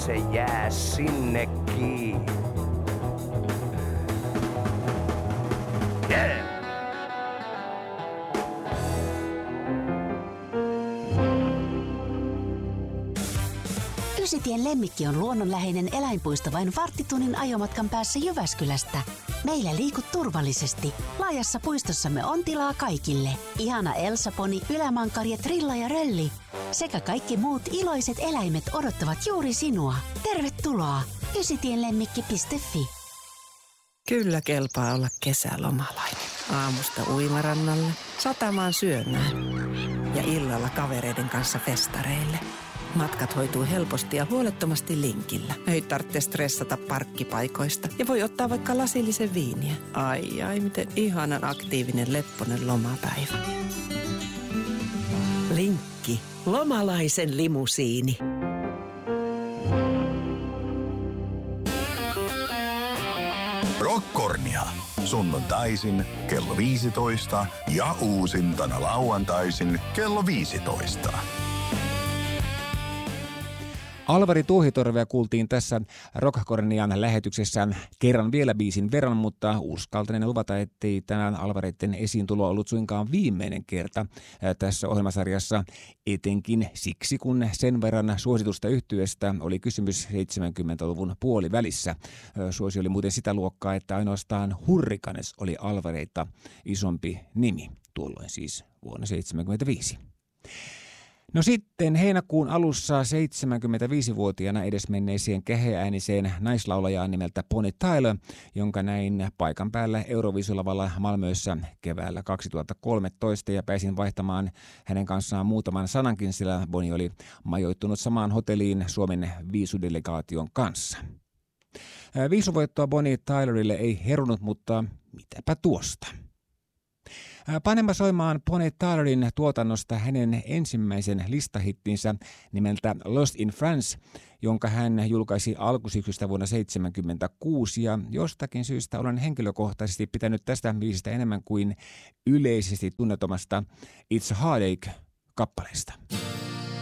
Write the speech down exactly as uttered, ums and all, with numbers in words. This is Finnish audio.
se jää sinnekin. Yeah! Ysitien Lemmikki on luonnonläheinen eläinpuisto vain varttitunnin ajomatkan päässä Jyväskylästä. Meillä liikut turvallisesti. Laajassa puistossamme on tilaa kaikille. Ihana Elsa-poni, ylämankari, trilla ja rölli. Sekä kaikki muut iloiset eläimet odottavat juuri sinua. Tervetuloa! ysitienlemmikki piste fi. Kyllä kelpaa olla kesälomalainen. Aamusta uimarannalle, satamaan syömään ja illalla kavereiden kanssa festareille. Matkat hoituu helposti ja huolettomasti Linkillä. Ei tarvitse stressata parkkipaikoista ja voi ottaa vaikka lasillisen viiniä. Ai ai, miten ihanan aktiivinen lepponen lomapäivä. Linkki. Lomalaisen limusiini. Rockkornia. Sunnuntaisin kello viisitoista ja uusintana lauantaisin kello viisitoista. Alvari Tuohitorvea kuultiin tässä Rockkornian lähetyksessä kerran vielä biisin verran, mutta uskaltanen luvata, ettei tänään Alvareiden esiintulo ollut suinkaan viimeinen kerta tässä ohjelmasarjassa, etenkin siksi, kun sen verran suositusta yhtyeestä oli kysymys seitsemänkymmentäluvun puolivälissä. Suosi oli muuten sitä luokkaa, että ainoastaan Hurrikanes oli Alvareita isompi nimi, tuolloin siis vuonna seitsemänkymmentäviisi. No sitten heinäkuun alussa seitsemänkymmentäviisivuotiaana edesmenneeseen keheääniseen naislaulajaan nimeltä Bonnie Tyler, jonka näin paikan päällä Euroviisulavalla Malmössä keväällä kaksituhattakolmetoista ja pääsin vaihtamaan hänen kanssaan muutaman sanankin, sillä Bonnie oli majoittunut samaan hotelliin Suomen viisudelegaation kanssa. Viisuvoittoa Bonnie Tylerille ei herunut, mutta mitäpä tuosta. Panemme soimaan Bonnie Tylerin tuotannosta hänen ensimmäisen listahittinsä nimeltä Lost in France, jonka hän julkaisi alkusyksystä vuonna seitsemänkymmentäkuusi, ja jostakin syystä olen henkilökohtaisesti pitänyt tästä biisistä enemmän kuin yleisesti tunnetomasta It's a Heartache -kappaleesta.